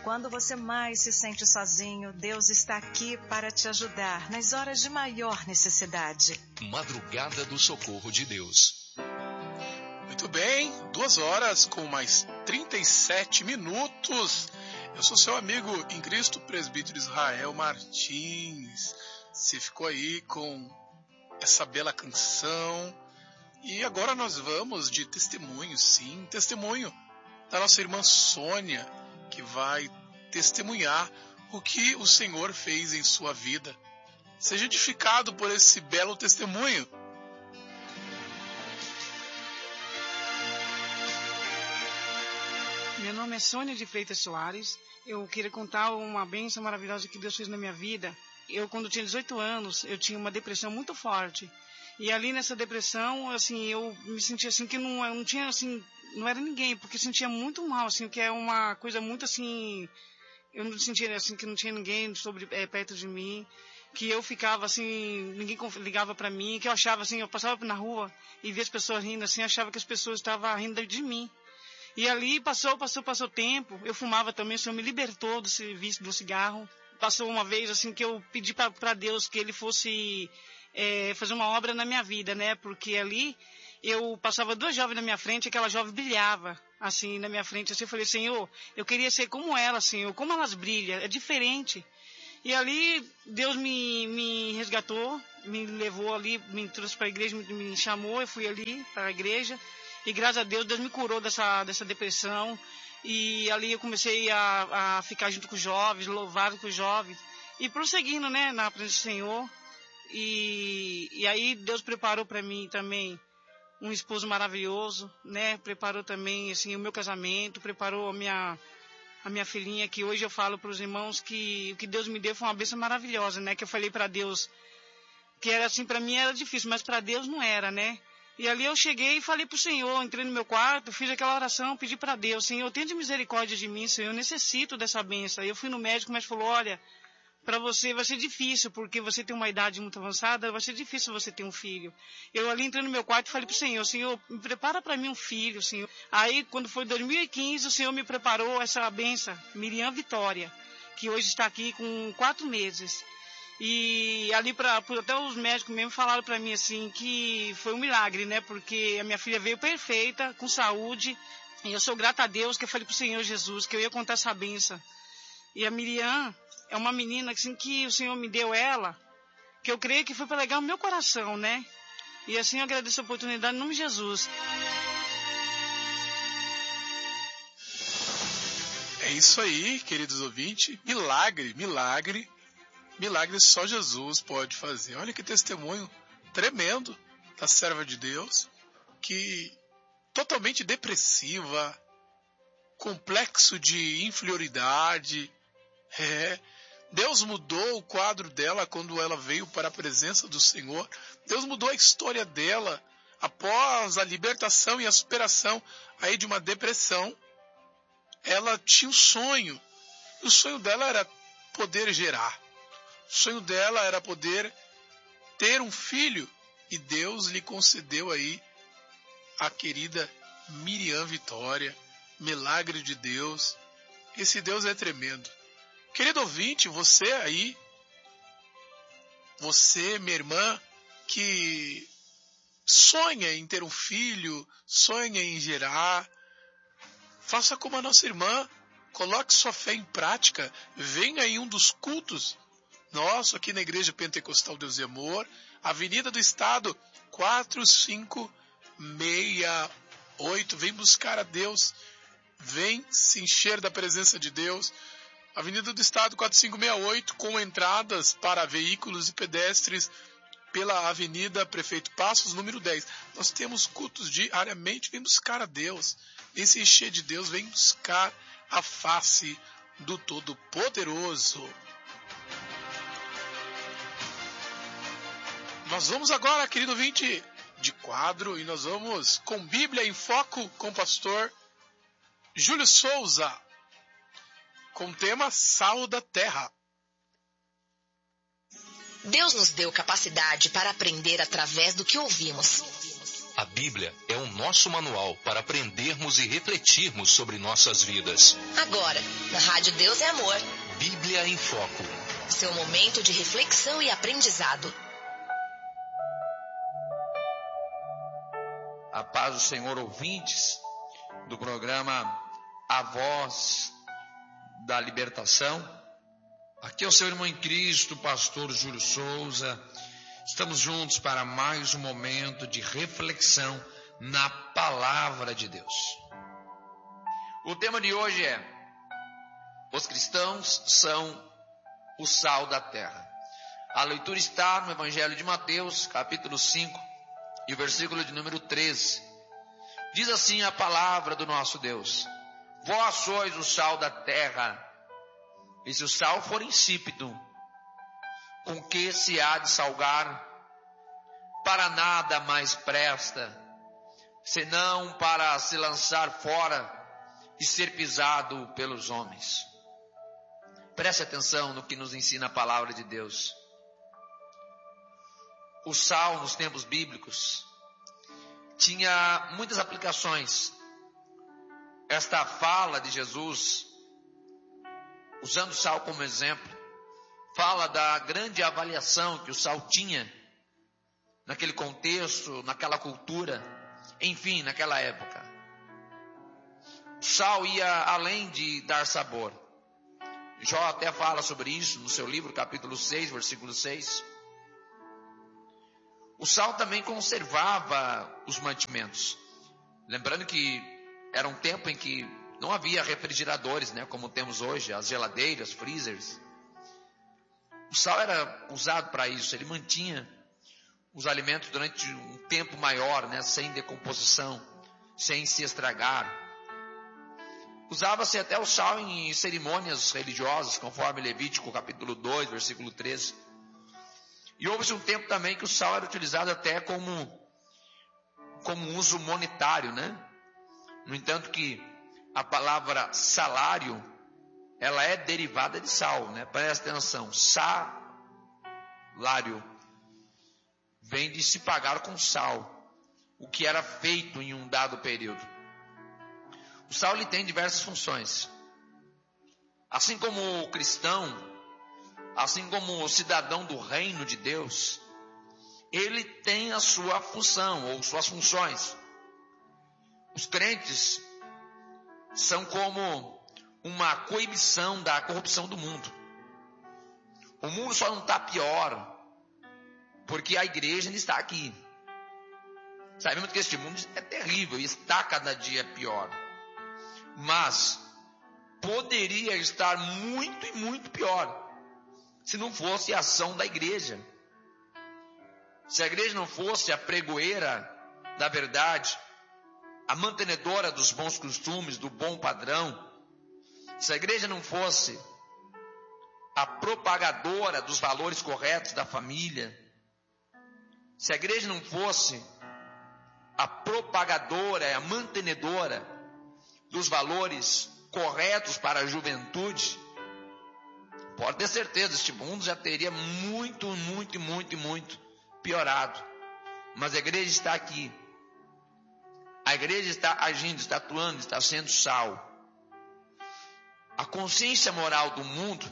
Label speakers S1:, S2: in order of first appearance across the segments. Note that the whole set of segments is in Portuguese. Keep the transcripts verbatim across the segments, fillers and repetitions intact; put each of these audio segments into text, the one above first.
S1: Quando você mais se sente sozinho, Deus está aqui para te ajudar nas horas de maior necessidade.
S2: Madrugada do Socorro de Deus.
S3: Muito bem, duas horas com mais trinta e sete minutos. Eu sou seu amigo em Cristo, presbítero Israel Martins. Você ficou aí com essa bela canção. E agora nós vamos de testemunho, sim, testemunho da nossa irmã Sônia, que vai testemunhar o que o Senhor fez em sua vida. Seja edificado por esse belo testemunho.
S4: Meu nome é Sônia de Freitas Soares. Eu queria contar uma bênção maravilhosa que Deus fez na minha vida. Eu, quando tinha dezoito anos, eu tinha uma depressão muito forte. E ali nessa depressão, assim, eu me sentia assim que não, não tinha, assim, não era ninguém, porque sentia muito mal, assim, que é uma coisa muito assim, eu não sentia assim que não tinha ninguém sobre é, perto de mim, que eu ficava assim, ninguém ligava para mim, que eu achava assim, eu passava na rua e via as pessoas rindo assim, achava que as pessoas estavam rindo de mim. E ali passou, passou, passou tempo. Eu fumava também, o Senhor me libertou do vício do cigarro. Passou uma vez assim que eu pedi para Deus que Ele fosse É, fazer uma obra na minha vida, né? Porque ali eu passava duas jovens na minha frente, aquela jovem brilhava, assim, na minha frente. Assim, eu falei, Senhor, eu queria ser como ela, Senhor, como elas brilham, é diferente. E ali Deus me, me resgatou, me levou ali, me trouxe para a igreja, me, me chamou, eu fui ali para a igreja. E graças a Deus, Deus me curou dessa, dessa depressão. E ali eu comecei a, a ficar junto com os jovens, louvado com os jovens. E prosseguindo, né, na presença do Senhor. E, e aí Deus preparou para mim também um esposo maravilhoso, né? Preparou também assim o meu casamento, preparou a minha a minha filhinha, que hoje eu falo para os irmãos que o que Deus me deu foi uma bênção maravilhosa, né? Que eu falei para Deus que era assim, para mim era difícil, mas para Deus não era, né? E ali eu cheguei e falei para o Senhor, entrei no meu quarto, fiz aquela oração, pedi para Deus, Senhor, tenha misericórdia de mim, Senhor, eu necessito dessa bênção. Aí eu fui no médico, mas falou, olha, para você vai ser difícil, porque você tem uma idade muito avançada, vai ser difícil você ter um filho. Eu ali entrei no meu quarto e falei para o Senhor, Senhor, me prepara para mim um filho, Senhor. Aí, quando foi dois mil e quinze, o Senhor me preparou essa benção, Miriam Vitória, que hoje está aqui com quatro meses. E ali, pra, até os médicos mesmo falaram para mim assim, que foi um milagre, né? Porque a minha filha veio perfeita, com saúde. E eu sou grata a Deus, que eu falei para o Senhor Jesus, que eu ia contar essa benção. E a Miriam é uma menina assim, que o Senhor me deu ela, que eu creio que foi para alegar o meu coração, né? E assim eu agradeço a oportunidade em nome de Jesus.
S3: É isso aí, queridos ouvintes. Milagre, milagre, milagre só Jesus pode fazer. Olha que testemunho tremendo da serva de Deus, que totalmente depressiva, complexo de inferioridade. É, Deus mudou o quadro dela quando ela veio para a presença do Senhor. Deus mudou a história dela após a libertação e a superação aí de uma depressão. Ela tinha um sonho. E o sonho dela era poder gerar. O sonho dela era poder ter um filho. E Deus lhe concedeu aí a querida Miriam Vitória. Milagre de Deus. Esse Deus é tremendo. Querido ouvinte, você aí, você, minha irmã, que sonha em ter um filho, sonha em gerar, faça como a nossa irmã, coloque sua fé em prática, venha em um dos cultos nosso aqui na Igreja Pentecostal Deus e Amor, Avenida do Estado quatro cinco seis oito, vem buscar a Deus, vem se encher da presença de Deus. Avenida do Estado quatro cinco seis oito, com entradas para veículos e pedestres pela Avenida Prefeito Passos, número dez. Nós temos cultos diariamente, vem buscar a Deus, vem se encher de Deus, vem buscar a face do Todo-Poderoso. Nós vamos agora, querido ouvinte, de quadro, e nós vamos com Bíblia em Foco com o pastor Júlio Souza, com o tema Sal da Terra.
S5: Deus nos deu capacidade para aprender através do que ouvimos.
S2: A Bíblia é o nosso manual para aprendermos e refletirmos sobre nossas vidas.
S5: Agora, na Rádio Deus é Amor.
S2: Bíblia em Foco.
S5: Seu momento de reflexão e aprendizado.
S6: A paz do Senhor, ouvintes do programa A Voz da Libertação. Aqui é o seu irmão em Cristo, pastor Júlio Souza. Estamos juntos para mais um momento de reflexão na Palavra de Deus. O tema de hoje é: os cristãos são o sal da terra. A leitura está no Evangelho de Mateus, capítulo cinco, e o versículo de número treze. Diz assim a palavra do nosso Deus: vós sois o sal da terra, e se o sal for insípido, com que se há de salgar? Para nada mais presta, senão para se lançar fora e ser pisado pelos homens. Preste atenção no que nos ensina a palavra de Deus. O sal, nos tempos bíblicos, tinha muitas aplicações. Esta fala de Jesus, usando o sal como exemplo, fala da grande avaliação que o sal tinha naquele contexto, naquela cultura, enfim, naquela época. O sal ia além de dar sabor. Jó até fala sobre isso no seu livro, capítulo seis, versículo seis. O sal também conservava os mantimentos. Lembrando que era um tempo em que não havia refrigeradores, né, como temos hoje, as geladeiras, freezers. O sal era usado para isso, ele mantinha os alimentos durante um tempo maior, né, sem decomposição, sem se estragar. Usava-se até o sal em cerimônias religiosas, conforme Levítico capítulo dois, versículo treze. E houve um tempo também que o sal era utilizado até como, como uso monetário, né? No entanto que a palavra salário, ela é derivada de sal, né? Presta atenção, salário vem de se pagar com sal, o que era feito em um dado período. O sal ele tem diversas funções. Assim como o cristão, assim como o cidadão do reino de Deus, ele tem a sua função ou suas funções. Os crentes são como uma coibição da corrupção do mundo. O mundo só não está pior porque a igreja ainda está aqui. Sabemos que este mundo é terrível e está cada dia pior. Mas poderia estar muito e muito pior se não fosse a ação da igreja. Se a igreja não fosse a pregoeira da verdade, a mantenedora dos bons costumes, do bom padrão, se a igreja não fosse a propagadora dos valores corretos da família, se a igreja não fosse a propagadora, a mantenedora dos valores corretos para a juventude, pode ter certeza, este mundo já teria muito, muito, muito, muito piorado. Mas a igreja está aqui. A igreja está agindo, está atuando, está sendo sal. A consciência moral do mundo,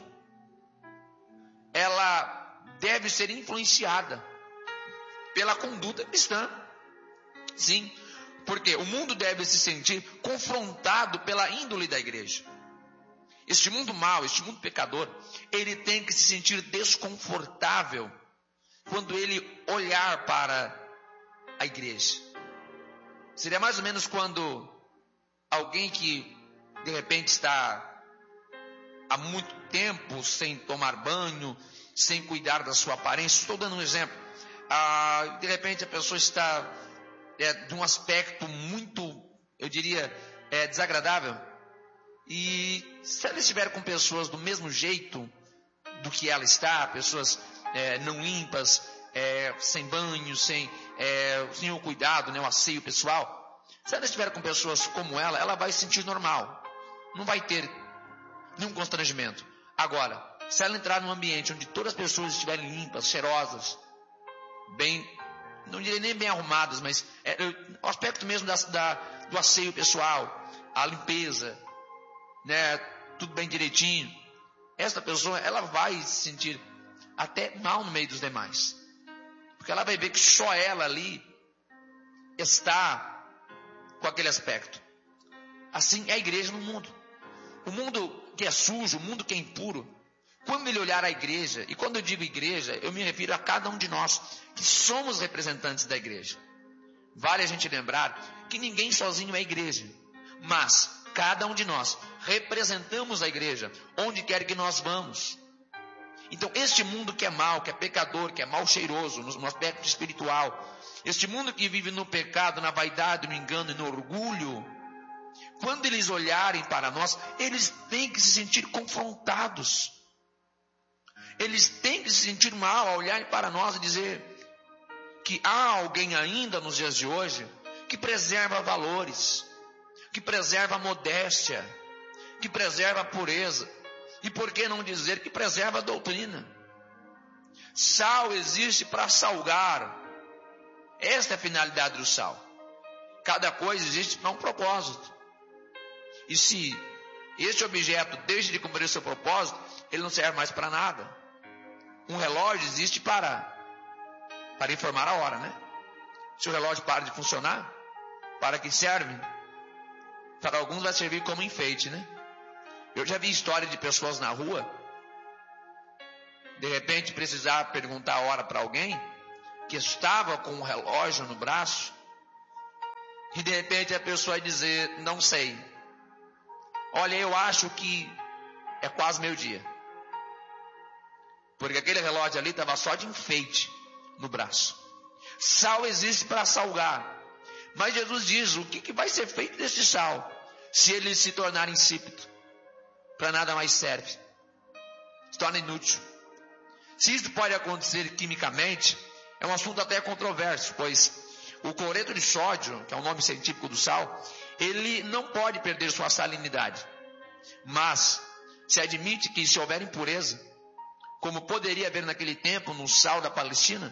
S6: ela deve ser influenciada pela conduta cristã. Sim, porque o mundo deve se sentir confrontado pela índole da igreja. Este mundo mau, este mundo pecador, ele tem que se sentir desconfortável quando ele olhar para a igreja. Seria mais ou menos quando alguém que de repente está há muito tempo sem tomar banho, sem cuidar da sua aparência. Estou dando um exemplo. Ah, de repente a pessoa está é, de um aspecto muito, eu diria, é, desagradável. E se ela estiver com pessoas do mesmo jeito do que ela está, pessoas é, não limpas, é, sem banho, sem, é, sem o cuidado, né, o asseio pessoal, se ela estiver com pessoas como ela, ela vai se sentir normal. Não vai ter nenhum constrangimento. Agora, se ela entrar num ambiente onde todas as pessoas estiverem limpas, cheirosas, bem não direi nem bem arrumadas, mas é, o aspecto mesmo da, da, do asseio pessoal, a limpeza, né, tudo bem direitinho. Esta pessoa, ela vai se sentir até mal no meio dos demais. Porque ela vai ver que só ela ali está com aquele aspecto. Assim é a igreja no mundo. O mundo que é sujo, o mundo que é impuro, quando ele olhar a igreja, e quando eu digo igreja, eu me refiro a cada um de nós, que somos representantes da igreja. Vale a gente lembrar que ninguém sozinho é igreja, mas cada um de nós representamos a igreja, onde quer que nós vamos. Então, este mundo que é mau, que é pecador, que é mal cheiroso, no aspecto espiritual, este mundo que vive no pecado, na vaidade, no engano e no orgulho, quando eles olharem para nós, eles têm que se sentir confrontados. Eles têm que se sentir mal ao olharem para nós e dizer que há alguém ainda nos dias de hoje que preserva valores, que preserva a modéstia, que preserva a pureza. E por que não dizer que preserva a doutrina? Sal existe para salgar. Esta é a finalidade do sal. Cada coisa existe para um propósito. E se este objeto deixa de cumprir o seu propósito, ele não serve mais para nada. Um relógio existe para, para informar a hora, né? Se o relógio para de funcionar, para que serve? Para alguns vai servir como enfeite, né? Eu já vi história de pessoas na rua, de repente precisar perguntar a hora para alguém, que estava com um relógio no braço, e de repente a pessoa dizer, não sei. Olha, eu acho que é quase meio-dia. Porque aquele relógio ali estava só de enfeite no braço. Sal existe para salgar. Mas Jesus diz, o que, que vai ser feito desse sal? Se ele se tornar insípido, para nada mais serve, se torna inútil. Se isso pode acontecer quimicamente, é um assunto até controverso, pois o cloreto de sódio, que é o nome científico do sal, ele não pode perder sua salinidade. Mas se admite que se houver impureza, como poderia haver naquele tempo no sal da Palestina,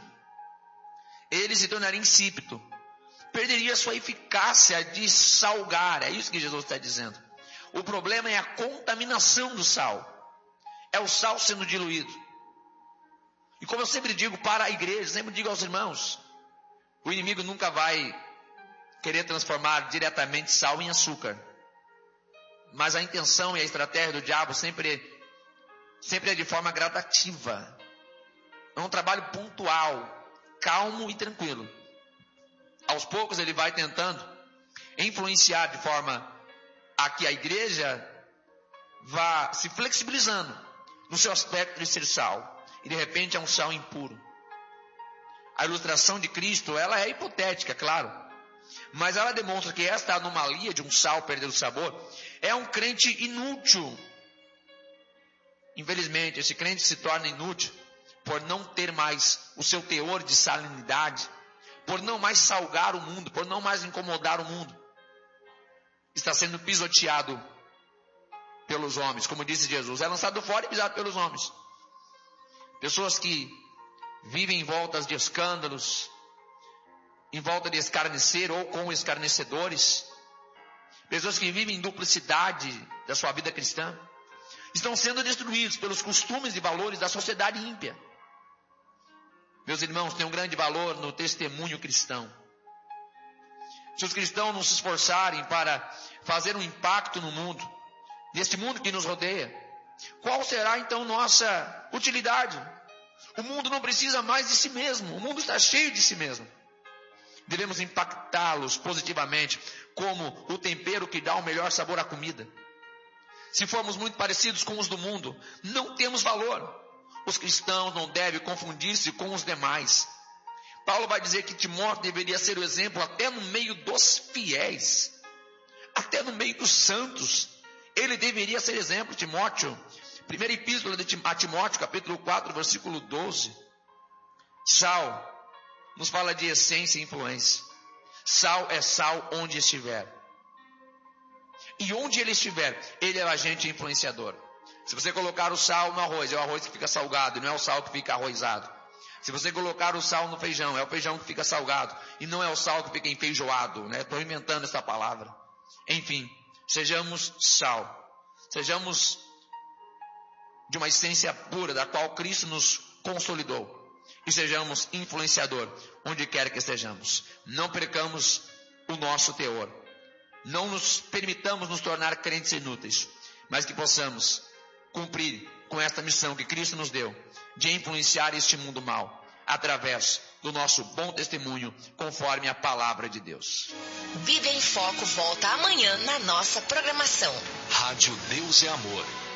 S6: ele se tornaria insípido, perderia sua eficácia de salgar. É isso que Jesus está dizendo. O problema é a contaminação do sal. É o sal sendo diluído. E como eu sempre digo para a igreja, sempre digo aos irmãos, o inimigo nunca vai querer transformar diretamente sal em açúcar. Mas a intenção e a estratégia do diabo sempre, sempre é de forma gradativa. É um trabalho pontual, calmo e tranquilo. Aos poucos ele vai tentando influenciar de forma a que a igreja vá se flexibilizando no seu aspecto de ser sal. E de repente é um sal impuro. A ilustração de Cristo, ela é hipotética, claro. Mas ela demonstra que esta anomalia de um sal perder o sabor é um crente inútil. Infelizmente, esse crente se torna inútil por não ter mais o seu teor de salinidade, por não mais salgar o mundo, por não mais incomodar o mundo. Está sendo pisoteado pelos homens, como disse Jesus. É lançado fora e pisado pelos homens. Pessoas que vivem em voltas de escândalos, em volta de escarnecer ou com escarnecedores. Pessoas que vivem em duplicidade da sua vida cristã. Estão sendo destruídos pelos costumes e valores da sociedade ímpia. Meus irmãos, tem um grande valor no testemunho cristão. Se os cristãos não se esforçarem para fazer um impacto no mundo, neste mundo que nos rodeia, qual será então nossa utilidade? O mundo não precisa mais de si mesmo. O mundo está cheio de si mesmo. Devemos impactá-los positivamente, como o tempero que dá o melhor sabor à comida. Se formos muito parecidos com os do mundo, não temos valor. Os cristãos não devem confundir-se com os demais. Paulo vai dizer que Timóteo deveria ser o exemplo até no meio dos fiéis, até no meio dos santos. Ele deveria ser exemplo, Timóteo. Primeira epístola a Timóteo, capítulo quatro, versículo doze. Sal nos fala de essência e influência. Sal é sal onde estiver. E onde ele estiver, ele é o agente influenciador. Se você colocar o sal no arroz, é o arroz que fica salgado, não é o sal que fica arrozado. Se você colocar o sal no feijão, é o feijão que fica salgado, e não é o sal que fica enfeijoado, né? Estou inventando essa palavra. Enfim, sejamos sal. Sejamos de uma essência pura, da qual Cristo nos consolidou. E sejamos influenciador, onde quer que estejamos. Não percamos o nosso teor. Não nos permitamos nos tornar crentes inúteis, mas que possamos cumprir com esta missão que Cristo nos deu, de influenciar este mundo mal, através do nosso bom testemunho, conforme a palavra de Deus.
S5: Vida em Foco volta amanhã na nossa programação.
S2: Rádio Deus é Amor.